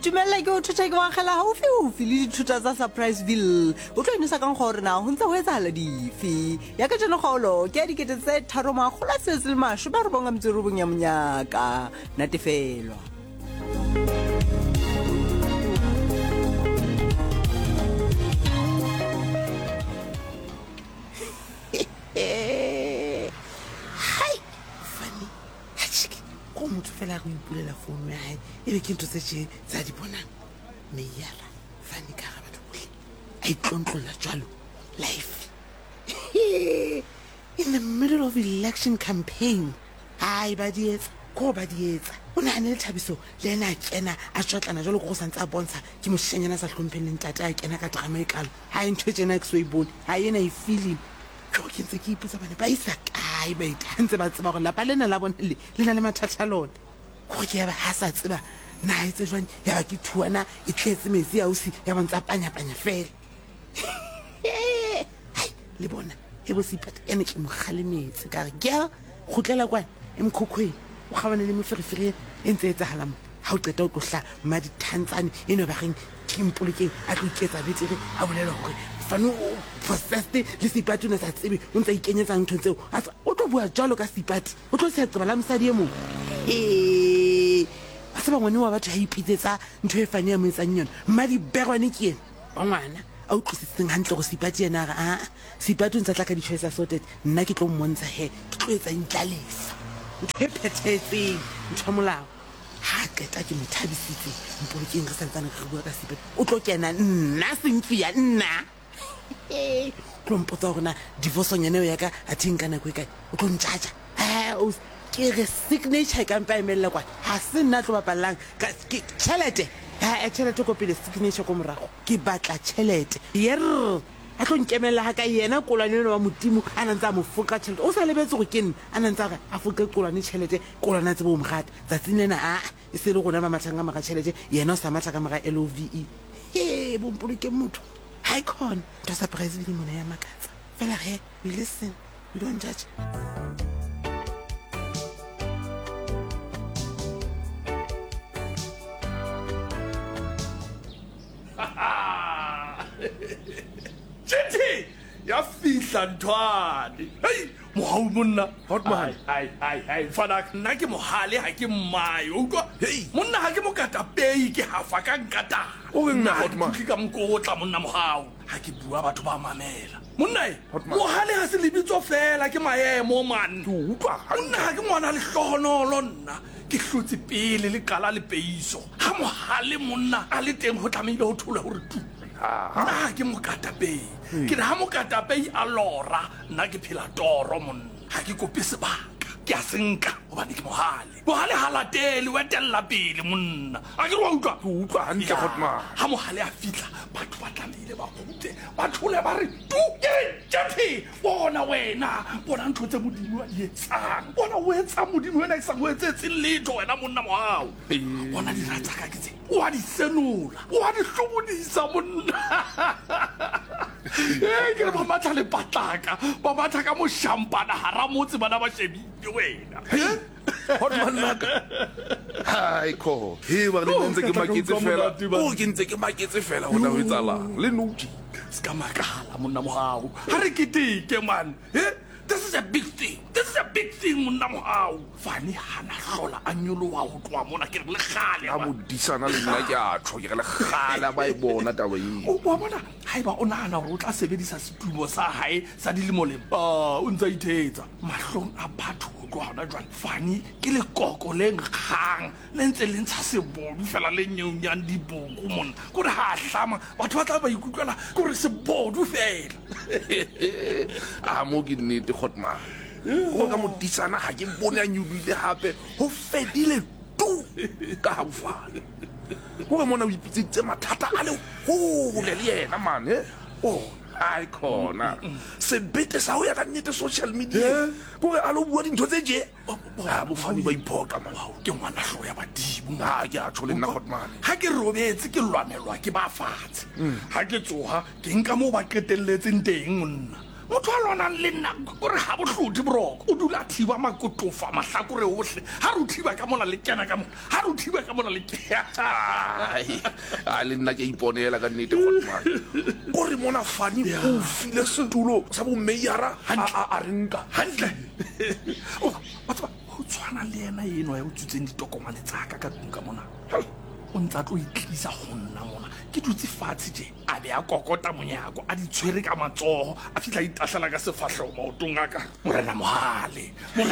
tumella ke o thotha ke wangela haufi le dithuta tsa Surpriseville o tlo inisa kang gore na ho ntse ho etsahala dife ya ka jeno kgaolo ke a dikete tse 3 ba re bonga mtsero bonya monyaka natefelwa motho fela go ipulela founu ya hae e be ke ntho tse tše tsa di bonang meyara fane ka ga batho bohle a itlontlolla jalo life in the middle of election campaign hai ba di etsa ko ba di etsa o nahane le Thabiso le ena a kena a tšotlana jalo go santse a bontsha ke mošenyana sa hlompheng le ntate a kena ka drama e kalo ha e ntho tjena ke so e bone ha ena e feeling ke ntse ke ipotsa bana ba isa kae ba itantse ba tseba gore lapa lena la bone le na le mathata lona go ke ba ha sa tseba na itse jwang ya ba ke thuana e tletse metsi a usi ya bontsa panya fela le bona e bo sipata ene ke mogalemetsi ka re ke go tlela kwa emkhokhwe o gabane le meferefere e ntse etsahala ha o qeta o tlohla ma di Tanzania eno ba reng ke mpolokeng a tlo iketsa betere a bolela gore fano possessed le sipati una sa tsebe o ntse ikenyetsa ntho tseo o tlo bua jalo ka sipati o tlo se tseba la mosadi e mong a se ba ngwane wa batho ha ipitsetsa ntho e fane ya moetsang yona mma di berwane ke ena ba ngwana a utlwisitseng hantle go sipati ena ga sipati o ntse tla ka di-choice sorted nna ke tlo mmontsha he ke tlo etsa intlalesa ntho e phethetseng ntho molao ha qeta ke mothabisitse mpolokeng re santsane re bua ka sipati o tlo kena nna sentsia nna tlo mpotsa gore na divorceonyana eo ya ka a theng ka nako e kae o tlo ntšhatša ke re signature ka mpa emelela kwane ga se nna tlo bapalelang tšhelete tšhelete ko pele signature ko morago ke batla tšhelete yer a tlo nkemelela ga ka yena kolwane eno wa modimo a nantse a mo foka tšhelete o sa lebetse go ke nne a nantse a a foke kolwane tšhelete kolwane a tsebo o mogata tsatsing lena e se le gona ba matlhang ka maga tšhelete yena o sa matla ka maga LOVE bompolokeng motho ha ikhona nto Surpriseville mona ya makatsa fela ge we listen we don't judge Jeti ya fihla ntwane hei mohau monna hotman hai fana nna ke mohale ha ke mmae o utlwa monna ha ke mo kata pei ke hafa ka nkata o re nna hotman ke ka mokotla monna mohau ha ke bua batho ba mamela monna mohale ha se lebitso fela ke maemo man o utlwa monna ha ke ngwana le hlohonolo nna ke hlotse pele le qala le peiso ha mohale monna a le teng ho tlamehile ho thola hore tu nna ke mokatapei ke re ha mokatapei a lora nna ke phela toro monna ha ke kope sebaka ke a senka hobane ke mohale ha latele o etella pele monna a ke re wa utlwa hantle hotman ha mohale a fihla batho ba tlamehile ba gute ba thole ba re tu Jeppy bona wena bona ntho tse modimo a di etsang bona o etsa modimo wena e sa go etsetse letho wena monna mohau bona di ratsa ka ke tse o a di senola o a di hlobodisa monna ke re ba matla le patlaka ba matla ka moshampana hara motse bana ba shebile wena hotman naka hai ko ba re ntse ke maketse fela o ke ntse ke maketse fela hona ho etsalang le noti ska makala monna mohau ha re keteke man this is a big thing monna mohau fane hana hlola a nyoloha ho tloa mona ke re le khale a modisana le nna ke a tho ke re le khala ba e bona taba e wa bona haiba o nahana hore o tla sebedisa setumo sa hae sa dilemolemo o ntse ithetsa mahlong a batho go tloa hona jwale fane ke le koko le nkgang le ntse le ntsha sebodu fela le nyonyang diboko monna gore ha hlama batho ba tla ba ikutlwela gore sebodu fela a mo ke nnete hotman go ka modisana ga ke bone a nyubile gape go fedile tu ka gabofale go re mona o ipitsitse mathata a le gole le yena mane a khona sebete sa o ya ka nnete social media gore a lo bua dintho tse je bofani ba iphoqa mao ke ngwana hlo ya badimo ke a tshole nna hotman ha ke robetse ke lwanelwa ke ba fatshe ha ke tsoha ke nka mo ba qetelletseng teng monna motho a lona le nna kore ga botlhodi boroko o dula thiba makotofa mahlakore otlhe ga re o thiba ka mona le kena ka mona ga re o thiba ka mona le a le nna ke iponela ka nnete Godman kore mona Fani o file setulo sa bommeiara a re nka hantle batho go tshwana le ena eno ya o tsutseng ditokomane tsaka ka tlung ka mona o ntse a tlo itlisa go nna mona ke dutse fatshe je a be a kokota monyako a di tshwere ka matsogo a fitlha itahlela ka sefatlhego maotong a ka morena mohale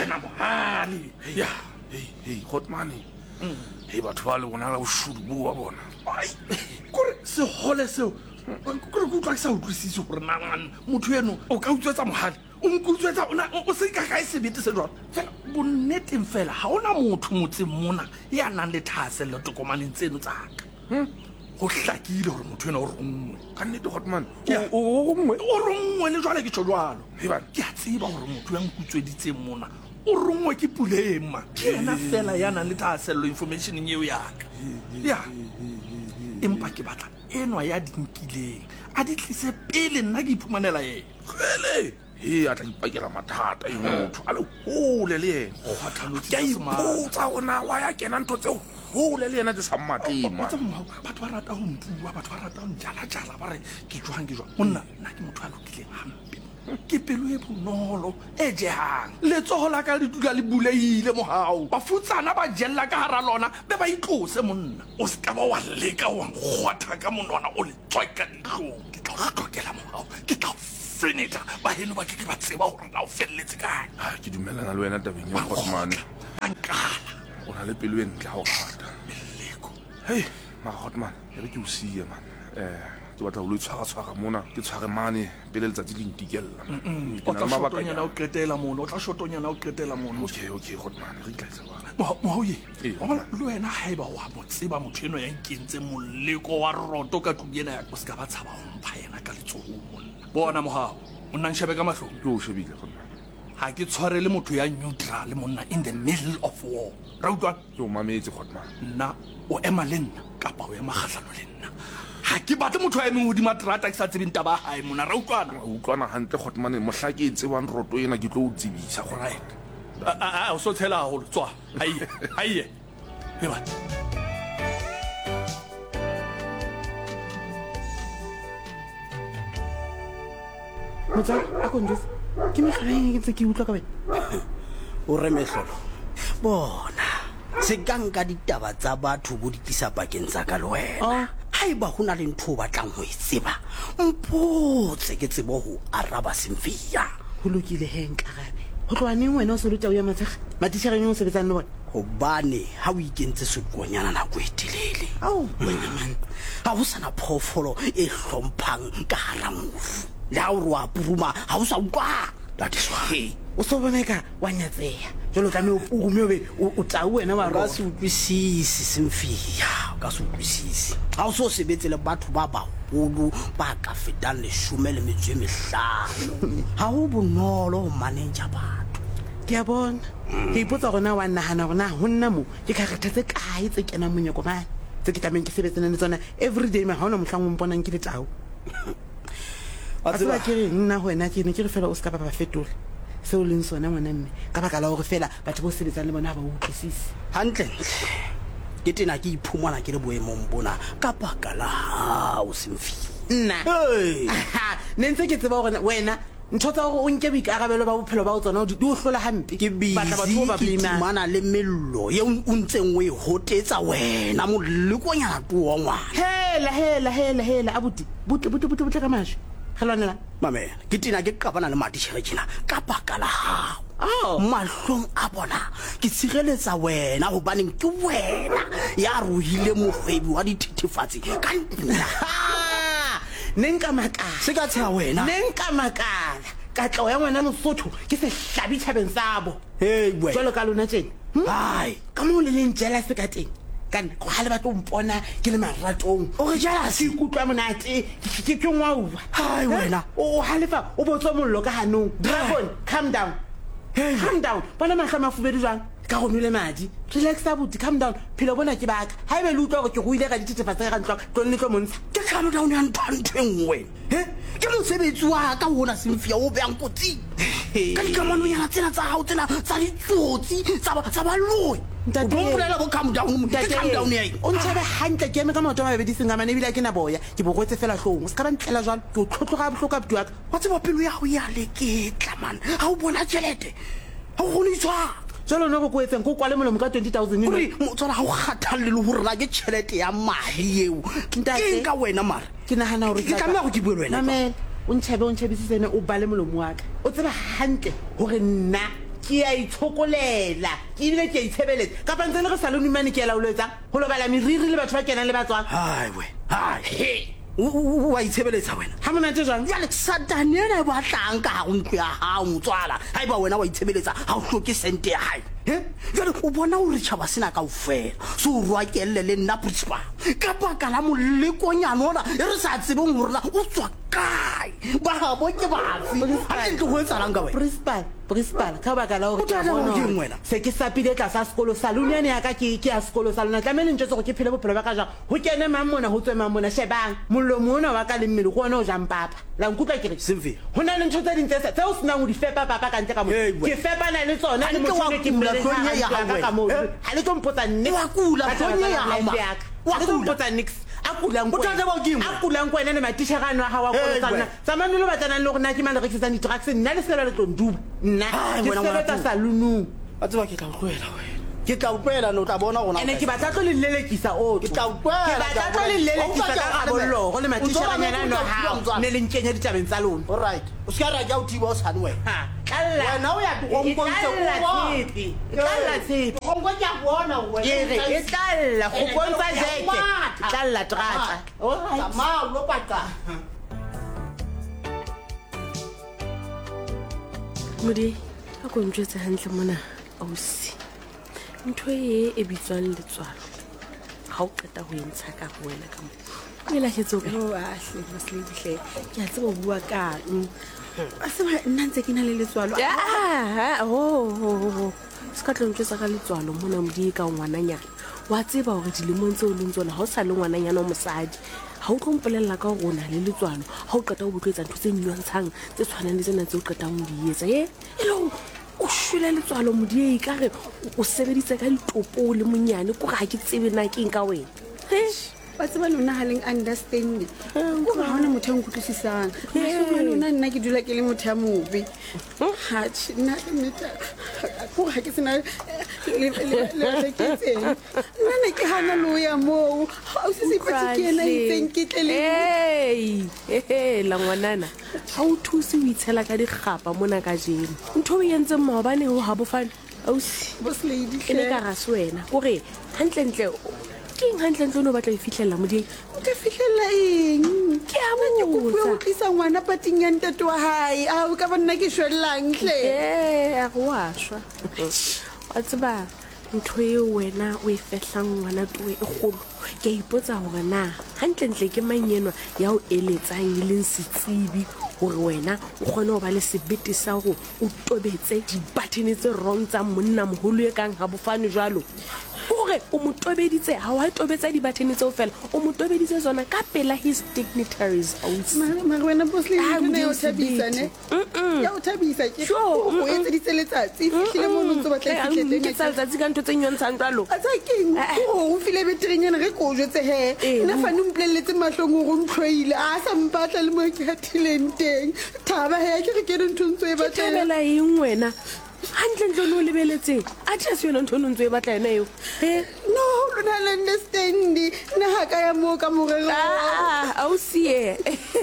ya hey Godman hey batho ba le bona la boshudu bo wa bona kore segole seo kore ke utlwa ke sa utlwisise gore nangane motho eno o ka utswetsa mohale o nkutswetsa o se ka kae sebete se jwalo fela bonneteng fela ga ona motho motseng mona ya nang le thaselo tokomaneng tseno tsaka go hlakile gore motho ena o rongwe ka nnete Godman o rongwe le jwale ke tšho jwalo ke a tseba gore motho ya nkutsweditseng mona o rongwe ke pulema ke ena fela ya nang le thaselo informationeng eo yaka ya empa ke batla enwa ya dinkileng a di tlise pele nna ke iphumanela ena fele a tla ipakela mathata e motho a le hole le ena ke a ipotsa ona wa ya kena ntho tse hole le ena tse sa mmatima batho ba rata go mpua batho ba rata go njala-jala ba re ke jwang monna nna ke motho a lokileng gampe ke pelo e bonolo e jehang letsogo la ka le dula le buleile mogao bafutsana ba jella ka gara lona be ba itlose monna o se ka ba wa leka wa nkgwatha ka monwana o le tswaka ditlhong ke tla o tlokela mogao ke tla feneta ba heno ba ke ba tseba gore na o felletse kae ke dumelana le wena tabeng ya Godman ankala o na le pelo e ntle ga o rata hei ma Godman e re ke o sie man ke batla o lo itshwara mona ke tshware mane pele letsatsi le ntikella o tla shotonyana o qetela mono okay Godman re tla etsa mohaoye wa bona le wena ga e ba wa mo tseba motho eno ya nkentse moleko wa roto ka tlung ena ya ko se ka ba tshaba go mpha ena ka letsogo monna bona mohao o nna nshebe ka matlhong ke o shebile Godman ga ke tshware le motho ya neutral monna in the middle of war ra utlwa ke o mametse Godman nna o ema le nna kapa o ema kgatlhano le nna ga ke batle motho a emeng godima terata ke sa tsebeng taba gae mona ra utlwana gantle Godman mohla ke e tsebang roto ena ke tlo o tsebisa right o so tshela gagolo tswa aie eba motsa a konjose ke metlholaeng ke ntse ke utlwa ka wena o re metlholo bona se ka nka ditaba tsa batho bo di tlisa pakeng tsa ka le wena ga e ba go na le ntho o batlang go e tseba mpotse ke tsebo go araba semfia go lokile he nkarabe go tloa neng wena o se ruta o ya matshega matišhereng o sebetsang le bone gobane ga o ikentse sekonyana nako e telele wena man ga go sana phoofolo e hlomphang ka gara mofu le ga o re wa puruma ga o sa utlwa that is why o so bone ka wa nyatseya jalo tla me o purume be o tau wena wa ka se utlwisisi semfia ka se utlwisisi ga o so sebetse le batho ba bagolo ba ka fetang 15 ga o bonolo go manager batho ke a bona ke ipotsa gona wa nagana gona go nna mo ke kgaretha tse kae tse kenang monyako mane tse ke tlameng ke sebetsena le tsona everyday ma ga ona motlhang o mponang ke le tau a tseba ke re nna go wena ke ne ke re fela o se ka ba fetola se o leng sona ngwana mme ka baka la gore fela batho bo sebetsang le bona ba utlwisise hantle ke tena ke iphumana ke le boemong bona ka baka la hao semfi nna ne ntse ke tseba gore wena ntho tsa gore o nke boikarabelo ba bophelo ba o tsona di o hlola hampe ke mana le mello ye o ntseng o e hotetsa wena molekonyana tuo ngwana hela abuti butle ka masho gelwanela mamela ke tena ke qabana le matitšheretšhena ka baka la hao mahlong a bona ke tshireletsa wena gobaneng ke wena ya rohile mogwebi wa dithethefatsi ka ntla neng ka makala se ka tsheya wena neng ka makala katlao ya ngwana mosotho ke sehlabi tšhabeng sabo jalo ka lona tšene hai ka mo le leng jealous ka teng kana go ga le batlo mpona ke le maratong o re jealous ke ikutlwa monate ke ngwauwa hai wena o halefa o botswa mollo ka hanong dragon calm down bona mahla mafubedu jang ka go nole madi relax abuti calm down phelo bona ke baka ha ebe le utlwa gore ke go ile ka dithethefatsa ka ntlo tlo le tlo montsha ke calm down ya ntho nngwe ke mosebetsi wa ka ona Semfia o beang kotsing ka dikamanonyana tsena tsa hao tsena tsa ditsotsi tsa baloi o bolela bo calm down ya o ntshebe hantle ke eme ka maoto a mabedi sengamane ebile ke na boya ke bokwetse fela hlong se ka ba ntlela jwalo ke o tlhotlhoga bohloko abuti wa ka wa tseba pelo ya go ya leketla man ha o bona tšhelete ha o kgone itshwara jalo no go go etseng go kwale molomo ka 20000 ore motswala ga o kgathalle le gore la ke tšhelete ya madi eo ke ka wena mara ke nagana gore ke tlameya go ke bue le wena mamela o ntšhebisitsene o bale molomo wa ka o tseba hantle gore nna ke a itshokolela ke ebile ke a itshebeletsa kapa ntse le re salone mane ke a laoletsang go lo bala meriri le batho ba kenang le batswang wa itshebeletsa wena ga monate jang jale satane ena e batlang ka go ntlo ya gago motswala ga e ba wena wa itshebeletsa ga o tlhoke sente ya gae jale o bona gore tšhaba sena kao fela se o rwakelele le nna principal ka baka la molekonyana ona e re sa tsebeng gorena o tswa kae ba gabo ke bafe ga ke ntlo go etsalang ka wena principal ka baka la gore ke bona se ke sapile tlasa sekolo salone yane ya ka ke ya sekolo sa lona tlamele ntse gore ke phele bophelo ba ka jang go kene mang mona go tswe mang mona shebang molomo ona wa ka le mmele go ona o jang papa la nkutlwa ke re go na le ntho tse dintse tse o senang o di fepa papa ka ntle ka mo ke fepa na le tsona le motho ke mmele ha le tlo mpotsa nne wa kula tlhonya ya gago wa mpotsa nix a kulang kwena le matishagano a gago a kolosana tsamane lo batlanang le gore nna ke mane rekisetsang di-trucks nna le selo le tlo nduba nna ke sebetsa salonong a tseba ke tla utlwela wena ke tla utlwela no tla bona gona ene ke batla tlo le lelekisa ke tla utlwela ke batla tlo le lelekisa ka gabollogo le matishaganyana no hao ne le nkenya ditabeng tsa lona alright o se ka ra ja o thiba o sane wena wena o ya tlalla go bontsha jeke tlalla trata modi a ko ntjwetse hantle mona ausi ntho e bitswang letswalo ga o qeta go entsha ka go wena ka mo o elatlhetse ka ahle moslebihle ke a tseba o bua kang a seba nna ntse ke na le letswalo se ka tlo ntjwetsa ka letswalo mona modi ka ngwananyana wa tseba gore dilemong tse o leng tsona ga o sa le ngwananyana o mosadi ga o tlo mpolelela ka gore o na le letswalo ga o qeta o botloetsa ntho tse nyontshang tse tshwanang le tsena tse o qetang o di etsa e le o shwele letswalo modiei ka re o sebeditse ka ditopo le monyane ko ga ke tsebe na keng ka wena ba tseba lona ga leng understanding ko ga gona motho a nkutlwisisang matlhoma lona nna ke dula ke le motho ya mobe ko ga ke sena leketseng nna ne ke gana le o ya moo ga o se sepatse ke ena itseng ke la ngwanana ga o thuse o itshela ka dikgapa mona ka jeno ntho o entseng maobane go ga bofane ausi e le ka rase wena kore gantlentle ke eng gantlentle o ne o batla e fitlhelela modie o ka fitlhelela eng ke a botsa o tlisa ngwana pating ya ntate wa gae a o ka ba nna ke shwelelantle a go a šwa wa tseba ntho eo wena o e fehlang ngwana toe e kgolo ke a ipotsa gore na gantlentle ke manyenwa ya o eletsang e leng setsibi gore wena o kgone go ba le sebete sa gore o tobetse dibathene tse wrong tsa monna mogolo e kang ga bofane jalo gore o mo tobeditse ga wa tobetsa dibathene tseo fela o mo tobeditse tsona ka pela his dignitaries mare wena bosleone ya o thabisane ya o thabisa o etseditse letsatsi fitlhile mo lontse batla fitlhetsa letsatsi ka ntho tse nyontshang jalo a tsa keng o file beterenyana ge ko o jetse he nna fane o mpoleletse matlhong o go ntlhoile a sa mpatla le mo ke gathileng teng thaba he ke re ke re ntho ntse e batla eng wena gantlentle no o lebeletseng a tlase yona ntho o ntse e batla yona eo no lona le understandi nna ga ka ya moo ka morero ausie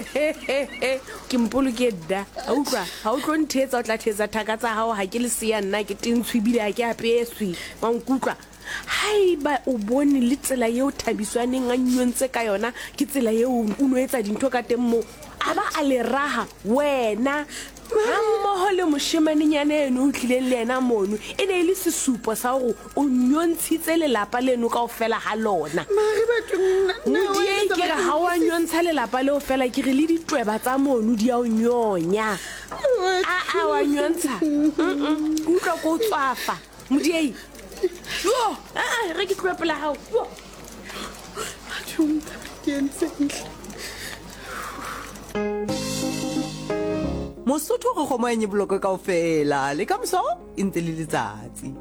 ke mpolo ke da a utlwa ga o tlo ntheetsa o tla theetsa thaka tsa gago ga ke le seya nna ke tentshwe ebile ga ke apeswe wankutlwa haiba o bone le tsela eo thabiswaneng a nyontse ka yona ke tsela eo o no etsa dintho ka teng moo a ba a le raga wena ga mmogo le moshemanenyana eno o tlileng le ena mono e ne e le sesupo sa gore o nyontshitse lelapa leno ka o fela ga lona modie ke re ga o a nyontsha lelapa leo fela ke re le ditweba tsa mono di a o nyonya a wa nyontsha utlwa ko o tswafa modie re ke tloa pela gago ke entse ntle mosotho go kgomo ya nyeboloko kaofela le ka moso e ntse le letsatsi.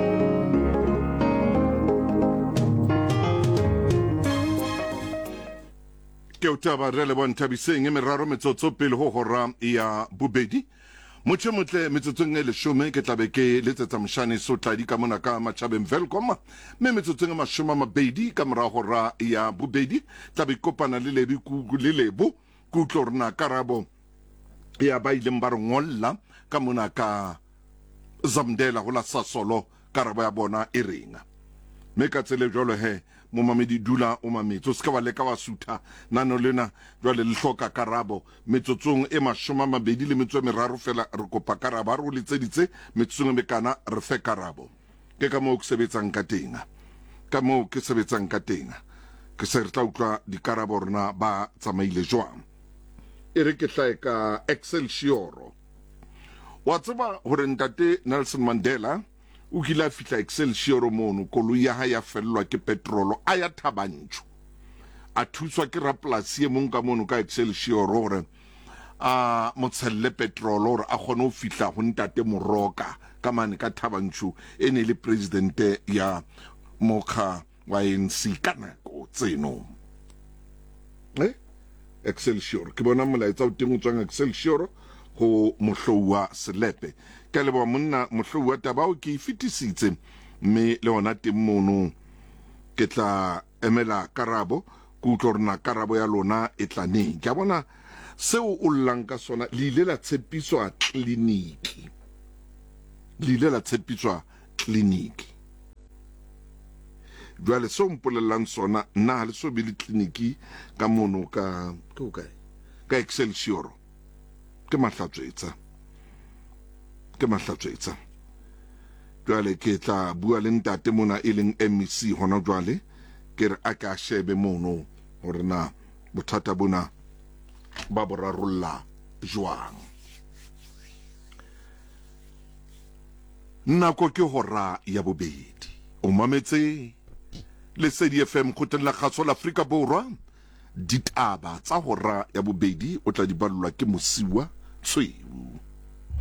ke o taba re le Thabiseng e meraro metsotso pele ho hora ya bobedi motho motle metsotsong e 10 ke tlabe ke letsetsa moshane sotladi ka mona ka Matjhabeng Welkom me metsotsong e 20 ka mora hora ya bobedi tlabe kopana le lebi ku le lebo ku tlorna karabo ya ba ile mba re ngolla ka mona ka Zamdela ho la Sasolo karabo ya bona e renga me ka tsele jolo he mo mamedi dula o mametso ska ba leka wa sutha nano lena jwale le hloka karabo metsotsong e 23 fela re kopa karabo re le tseditse metsotsong e mekana re fe karabo ke ka mo ke sebetsang ka tenga ka mo ke sebetsang ka tenga ke se re tla utlwa dikarabo rena ba tsamaile jwang e re ke tla ka Excelsior wa tseba hore ntate Nelson Mandela o kila fitla Excelsior mono koloi ya ha ya fellwa ke petrolo a ya Thabantjho a thuswa ke rapolasi e mong ka mono ka Excelsior hore a motshelle petrolo hore a kgone ho fitla ho ntate Moroka ka mane ka Thabantjho e ne le president ya Mokha wa ANC kana go tseno Excelsior ke bona molaetsa o teng o tswang Excelsior go mohlowa Selepe ka lebo monna mohlowa tabao ke fitisitse me le ona timono ke tla emela karabo ku tlorna karabo ya lona e tla neng ke bona seo o llanka sona le ile la tshepiswa kliniki jwale so mpolelang sona nna le so bile kliniki ka mono ka Excelsior ke mahlatswetsa jwale ke tla bua le ntate mona e leng MEC hona jwale ke re a ka shebe mono hore na bothata bona ba borarolla jwang nako ke hora ya bobedi o mametse le Lesedi FM khoteng la kgatso la Afrika Borwa ditaba tsa hora ya bobedi o tla di ballwa ke Mosiwa Tshweu.